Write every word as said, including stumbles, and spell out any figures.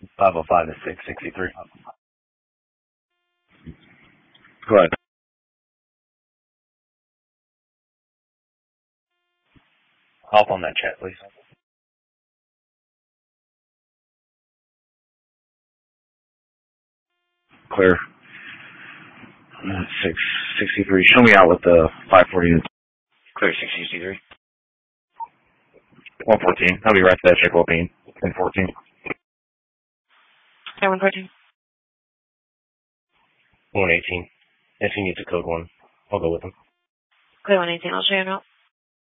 five oh five to six sixty-three. Go ahead. Hop on that chat, please. Clear. Uh, six sixty-three. Show me out with the five forty units. Clear six sixty-three. one fourteen. I'll be right to that check well being. ten fourteen. Yeah, one fourteen. one eighteen. If he needs a code one, I'll go with him. Clear one eighteen. I'll show you out.